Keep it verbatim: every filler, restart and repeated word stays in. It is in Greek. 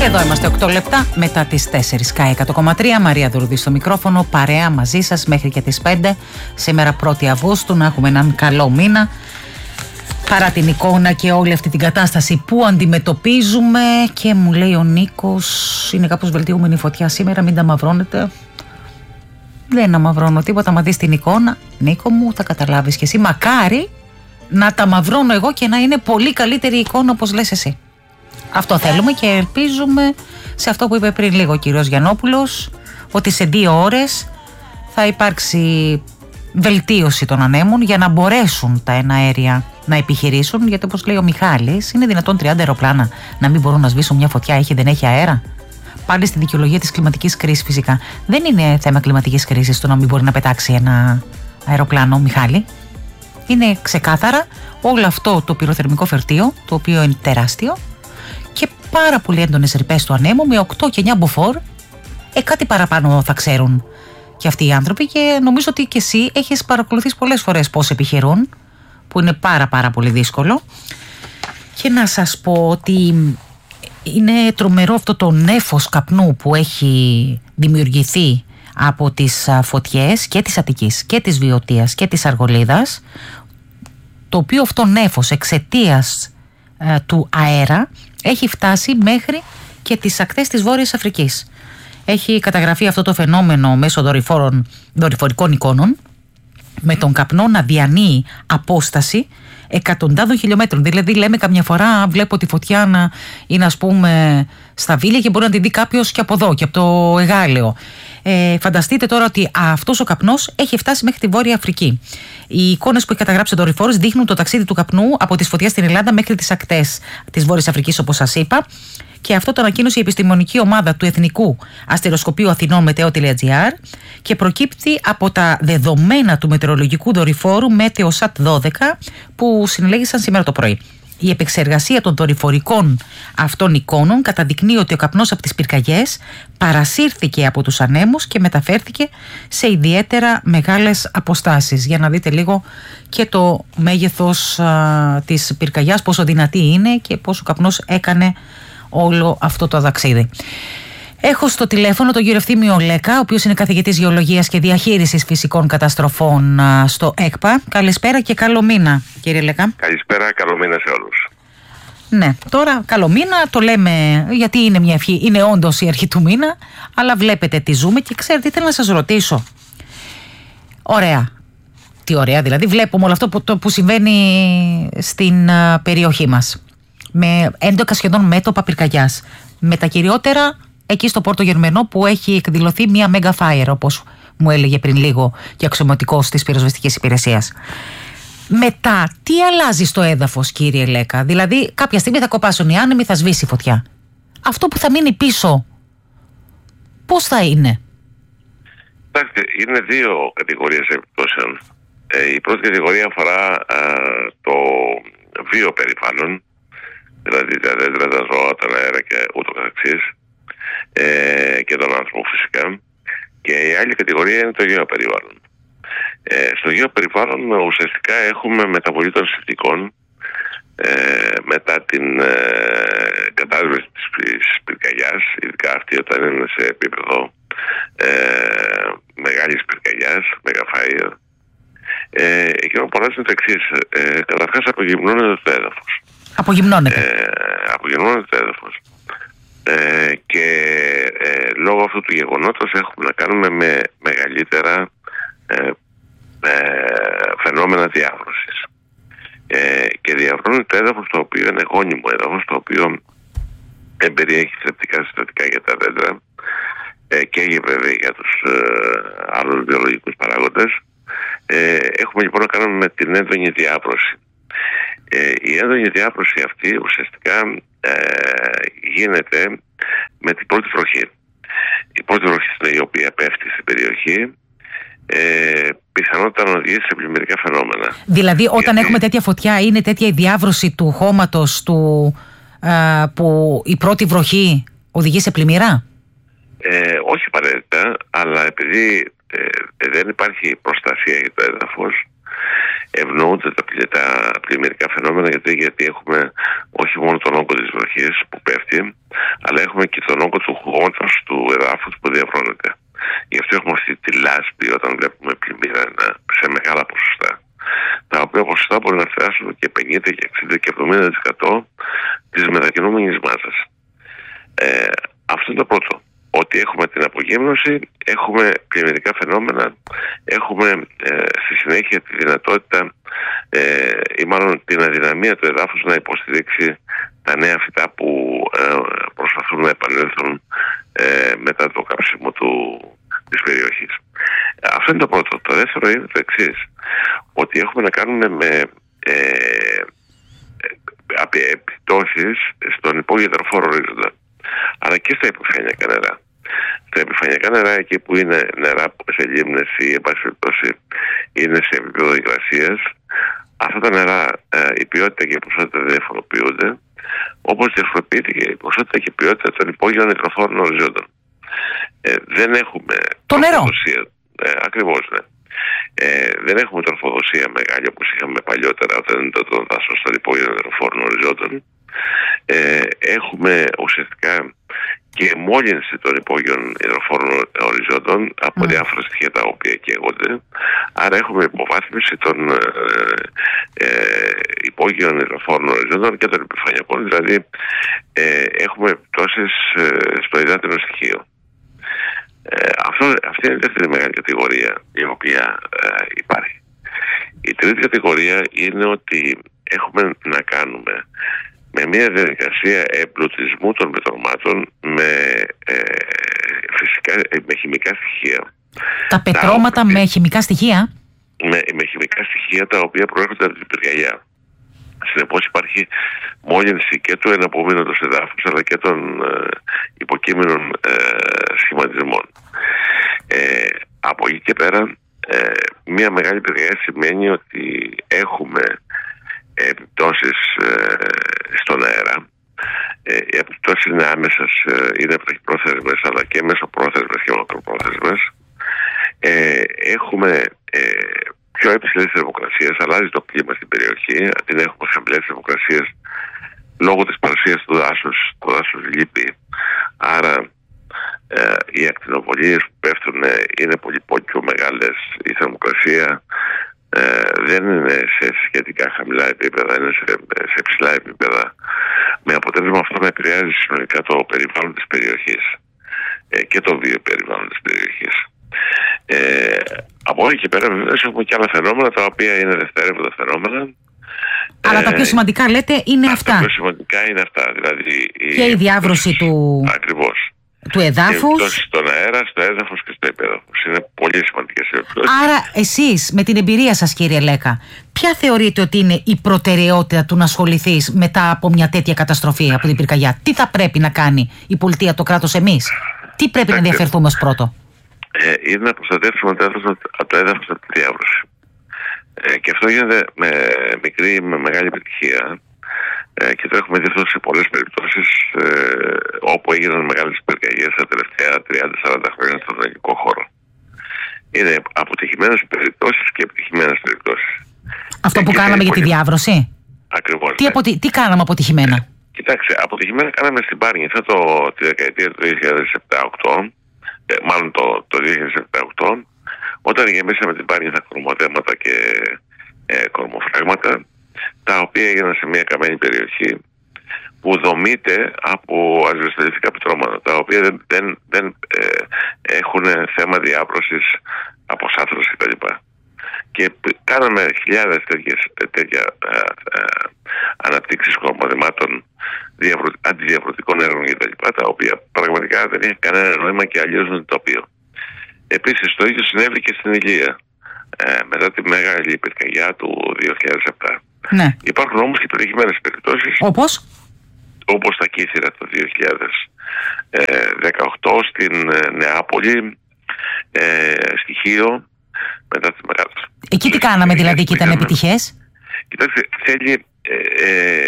Εδώ είμαστε οκτώ λεπτά μετά τις τέσσερις. ΚΑΕ εκατό κόμμα τρία, Μαρία Δουρδή στο μικρόφωνο, παρέα μαζί σας μέχρι και τις πέντε. Σήμερα πρώτη Αυγούστου, να έχουμε έναν καλό μήνα. Παρά την εικόνα και όλη αυτή την κατάσταση που αντιμετωπίζουμε. Και μου λέει ο Νίκος, είναι κάπως βελτιούμενη η φωτιά σήμερα, μην τα μαυρώνετε. Δεν αμαυρώνω τίποτα, μα δεις την εικόνα, Νίκο μου, θα καταλάβεις κι εσύ. Μακάρι να τα μαυρώνω εγώ και να είναι πολύ καλύτερη η εικόνα όπως λες εσύ. Αυτό θέλουμε και ελπίζουμε σε αυτό που είπε πριν λίγο ο κύριος Γιαννόπουλος, ότι σε δύο ώρες θα υπάρξει βελτίωση των ανέμων για να μπορέσουν τα εναέρια να επιχειρήσουν. Γιατί όπως λέει ο Μιχάλης, είναι δυνατόν τριάντα αεροπλάνα να μην μπορούν να σβήσουν μια φωτιά, έχει δεν έχει αέρα? Πάλι στη δικαιολογία της κλιματικής κρίσης φυσικά. Δεν είναι θέμα κλιματικής κρίσης το να μην μπορεί να πετάξει ένα αεροπλάνο, Μιχάλη. Είναι ξεκάθαρα όλο αυτό το πυροθερμικό φερτίο, το οποίο είναι τεράστιο, και πάρα πολύ έντονες ρηπές του ανέμου με οκτώ και εννιά μποφόρ. Ε, κάτι παραπάνω θα ξέρουν και αυτοί οι άνθρωποι, και νομίζω ότι και εσύ έχεις παρακολουθήσει πολλές φορές πώς επιχειρούν, που είναι πάρα πάρα πολύ δύσκολο. Και να σας πω ότι είναι τρομερό αυτό το νέφος καπνού που έχει δημιουργηθεί από τις φωτιές και της Αττικής και της Βιωτίας και της Αργολίδας, το οποίο αυτό νέφος εξαιτίας ε, του αέρα έχει φτάσει μέχρι και τις ακτές της Βόρειας Αφρικής. Έχει καταγραφεί αυτό το φαινόμενο μέσω δορυφόρων, δορυφορικών εικόνων, με τον καπνό να διανύει απόσταση εκατοντάδων χιλιόμετρων. Δηλαδή λέμε καμιά φορά βλέπω τη φωτιά να είναι, ας πούμε, στα Βίλια και μπορεί να τη δει κάποιος και από εδώ και από το Εγάλεο. Ε, φανταστείτε τώρα ότι αυτός ο καπνός έχει φτάσει μέχρι τη Βόρεια Αφρική. Οι εικόνες που έχει καταγράψει ο δορυφόρος δείχνουν το ταξίδι του καπνού από τις φωτιές στην Ελλάδα μέχρι τις ακτές της Βόρειας Αφρικής, όπως σας είπα. Και αυτό το ανακοίνωσε η επιστημονική ομάδα του Εθνικού Αστεροσκοπείου Αθηνών Μετεό.gr και προκύπτει από τα δεδομένα του μετεωρολογικού δορυφόρου Meteosat δώδεκα που συνελέγησαν σήμερα το πρωί. Η επεξεργασία των δορυφορικών αυτών εικόνων καταδεικνύει ότι ο καπνός από τις πυρκαγιές παρασύρθηκε από τους ανέμους και μεταφέρθηκε σε ιδιαίτερα μεγάλες αποστάσεις. Για να δείτε λίγο και το μέγεθος α, της πυρκαγιάς, πόσο δυνατή είναι και πόσο ο καπνός έκανε όλο αυτό το ταξίδι. Έχω στο τηλέφωνο τον κύριο Ευθύμιο Λέκα, ο οποίος είναι καθηγητής γεωλογίας και διαχείρισης φυσικών καταστροφών στο ΕΚΠΑ. Καλησπέρα και καλό μήνα, κύριε Λέκα. Καλησπέρα, καλό μήνα σε όλους. Ναι, τώρα καλό μήνα το λέμε γιατί είναι μια ευχή, είναι όντως η αρχή του μήνα, αλλά βλέπετε τι ζούμε και ξέρετε, ήθελα να σας ρωτήσω. Ωραία. Τι ωραία, δηλαδή βλέπουμε όλο αυτό που, το, που συμβαίνει στην uh, περιοχή μας. Με έντοκα σχεδόν μέτωπα πυρκαγιάς. Με τα κυριότερα εκεί στο Πόρτο Γερμενό που έχει εκδηλωθεί μια mega fire, όπως μου έλεγε πριν λίγο και αξιωματικός της πυροσβεστικής υπηρεσίας. Μετά, τι αλλάζει στο έδαφος, κύριε Λέκα? Δηλαδή, κάποια στιγμή θα κοπάσουν οι άνεμοι, θα σβήσει η φωτιά. Αυτό που θα μείνει πίσω, πώς θα είναι? Κοιτάξτε, είναι δύο κατηγορίες επιπτώσεων. Ε, η πρώτη κατηγορία αφορά α, το βιοπεριβάλλον, δηλαδή τα δέντρα, τα ζώα, τα αέρα και ούτω καθεξής, ε, και τον άνθρωπο φυσικά. Και η άλλη κατηγορία είναι το γεωπεριβάλλον. Ε, στο γεωπεριβάλλον ουσιαστικά έχουμε μεταβολή των συνθηκών ε, μετά την ε, κατάσβεση της, της πυρκαγιάς, ειδικά αυτή όταν είναι σε επίπεδο ε, μεγάλης πυρκαγιάς, mega fire. Ε, εκείνο που αλλάζει είναι το εξής. Ε, καταρχάς απογυμνώνεται το έδαφος. Απογυμνώνεται. Ε, απογυμνώνεται το έδαφος. Ε, και ε, λόγω αυτού του γεγονότος έχουμε να κάνουμε με μεγαλύτερα ε, ε, φαινόμενα διάβρωσης. Ε, και διαβρώνει το έδαφος το οποίο είναι γόνιμο έδαφος, το οποίο εμπεριέχει θρεπτικά συστατικά για τα δέντρα ε, και για, βέβαια για τους ε, άλλους βιολογικούς παράγοντες. Ε, έχουμε λοιπόν να κάνουμε με την έντονη διάβρωση. Ε, η έντονη διάβρωση αυτή ουσιαστικά ε, γίνεται με την πρώτη βροχή. Η πρώτη βροχή είναι η οποία πέφτει στην περιοχή, ε, πιθανότητα να οδηγήσει σε πλημμυρικά φαινόμενα. Δηλαδή όταν Γιατί... έχουμε τέτοια φωτιά, είναι τέτοια η διάβρωση του χώματος του, α, που η πρώτη βροχή οδηγεί σε πλημμυρά? Ε, όχι απαραίτητα, αλλά επειδή ε, δεν υπάρχει προστασία για το έδαφος, ευνοούνται τα, τα πλημμυρικά φαινόμενα, γιατί, γιατί έχουμε όχι μόνο τον όγκο της βροχής που πέφτει, αλλά έχουμε και τον όγκο του χώματος του εδάφους που διαβρώνεται. Γι' αυτό έχουμε αυτή τη λάσπη όταν βλέπουμε πλημμύρα σε μεγάλα ποσοστά, τα οποία ποσοστά μπορεί να φτάσουν και πενήντα και εξήντα και εβδομήντα τοις εκατό της μετακινούμενης μάζας. Ε, αυτό είναι το πρώτο. Ότι έχουμε την απογύμνωση, έχουμε πλημμυρικά φαινόμενα, έχουμε ε, στη συνέχεια τη δυνατότητα ε, ή μάλλον την αδυναμία του εδάφους να υποστηρίξει τα νέα φυτά που ε, προσπαθούν να επανέλθουν ε, μετά το κάψιμο του, της περιοχής. Αυτό είναι το πρώτο. Το δεύτερο είναι το εξής, ότι έχουμε να κάνουμε με ε, ε, επιπτώσεις στον υπόγειο-υδροφόρο ορίζοντα, αλλά και στα επιφανειακά νερά. Στα επιφανειακά νερά, εκεί που είναι νερά σε λίμνες ή εν πάση περιπτώσει είναι σε επίπεδο υγρασίας, αυτά τα νερά, ε, η ποιότητα και η ποσότητα δεν διαφοροποιούνται, όπως διαφοροποιείται και η ποσότητα και η ποιότητα των υπόγειων υδροφόρων οριζόντων. Ε, δεν έχουμε το νερό. Ε, ακριβώς, ναι. Ε, δεν έχουμε τροφοδοσία μεγάλη όπως είχαμε παλιότερα όταν ήταν το δάσος των υπόγειων υδροφόρων οριζόντων. Ε, έχουμε ουσιαστικά και μόλυνση των υπόγειων υδροφόρων οριζόντων από mm. διάφορα στοιχεία τα οποία καίγονται. Άρα έχουμε υποβάθμιση των ε, ε, υπόγειων υδροφόρων οριζόντων και των επιφανειακών, δηλαδή ε, έχουμε επιπτώσεις ε, στο υδάτινο στοιχείο. Ε, αυτό, αυτή είναι η δεύτερη μεγάλη κατηγορία η οποία ε, υπάρχει. Η τρίτη κατηγορία είναι ότι έχουμε να κάνουμε με μια διαδικασία εμπλουτισμού των πετρωμάτων με, ε, φυσικά, με χημικά στοιχεία. Τα πετρώματα τα, με χημικά στοιχεία? Με, με χημικά στοιχεία τα οποία προέρχονται από την πυρκαγιά. Συνεπώς υπάρχει μόλυνση και του εναπομείνοντος εδάφους αλλά και των ε, υποκείμενων ε, σχηματισμών. Ε, από εκεί και πέρα ε, μια μεγάλη πυρκαγιά σημαίνει ότι έχουμε επιπτώσεις ε, στον αέρα. Ε, οι επιπτώσεις είναι άμεσες, ε, είναι βραχυπρόθεσμες αλλά και μεσοπρόθεσμες και μακροπρόθεσμες. Ε, έχουμε ε, πιο υψηλές θερμοκρασίες, αλλάζει το κλίμα στην περιοχή, αντί να έχουμε χαμηλές θερμοκρασίες λόγω της παρουσίας του δάσους, το δάσος λείπει. Άρα ε, οι ακτινοβολίες που πέφτουν ε, είναι πολύ πολύ πιο μεγάλες, η θερμοκρασία ε, δεν είναι σε σχετικά χαμηλά επίπεδα, είναι σε, σε ψηλά επίπεδα, με αποτέλεσμα αυτό να επηρεάζει συνολικά το περιβάλλον της περιοχής ε, και το βιοπεριβάλλον της περιοχής. Ε, από εκεί και πέρα βεβαίως έχουμε και άλλα φαινόμενα τα οποία είναι δευτερεύοντα φαινόμενα. Αλλά ε, τα πιο σημαντικά λέτε είναι αυτά. Τα πιο σημαντικά είναι αυτά. Δηλαδή, και η, η διάβρωση του, ακριβώς, του εδάφους. Και στον αέρα, στο έδαφος και στο υπέδαφος. Είναι πολύ σημαντικές επιπτώσεις. Άρα εσείς με την εμπειρία σας κύριε Λέκα, ποια θεωρείτε ότι είναι η προτεραιότητα του να ασχοληθείς μετά από μια τέτοια καταστροφή από την πυρκαγιά? Τι θα πρέπει να κάνει η πολιτεία, το κράτος, εμείς? Τι πρέπει να ενδιαφερθούμε ως πρώτο? Ε, είναι να προστατεύσουμε το έδαφος από το έδαφος από τη διάβρωση. Ε, και αυτό γίνεται με μικρή ή με μεγάλη επιτυχία. Ε, και το έχουμε δει αυτό σε πολλές περιπτώσεις ε, όπου έγιναν μεγάλες πυρκαγιές τα τελευταία τριάντα σαράντα χρόνια στον ελληνικό χώρο. Είναι αποτυχημένες περιπτώσεις και επιτυχημένες περιπτώσεις. Αυτό ε, που κάναμε για πολύ... τη διάβρωση. Ακριβώς. Τι, ναι. αποτι... Τι κάναμε αποτυχημένα? Ε, κοιτάξτε, αποτυχημένα κάναμε στην Πάρνηθα το, τη δεκαετία του δύο χιλιάδες επτά οκτώ. Μάλλον το, το δύο χιλιάδες επτά οκτώ, όταν γεμίσαμε την Πάρνηθα κορμοδέματα και ε, κορμοφράγματα, τα οποία έγιναν σε μια καμένη περιοχή που δομείται από ασβεστολιθικά πετρώματα, τα οποία δεν, δεν, δεν ε, έχουν θέμα διάβρωσης, αποσάθρωση κτλ. Και κάναμε χιλιάδες τέτοιες, τέτοια ε, ε, αναπτύξεις κορμοδεμάτων αντιδιαβρωτικών έργων κτλ. Τα οποία πραγματικά δεν είχε κανένα νόημα και αλλιώς το τοπίο. Επίσης το ίδιο συνέβη και στην Ηλία ε, μετά τη μεγάλη πυρκαγιά του δύο χιλιάδες επτά. Ναι. Υπάρχουν όμως και επιτυχημένες περιπτώσεις. Όπως? Όπως τα Κύθυρα το δύο χιλιάδες δεκαοκτώ, στην ε, Νεάπολη, ε, στη Χίο, μετά τη μεγάλη. Εκεί τι κάναμε δηλαδή και ήταν επιτυχές? Κοιτάξτε, θέλει ε, ε,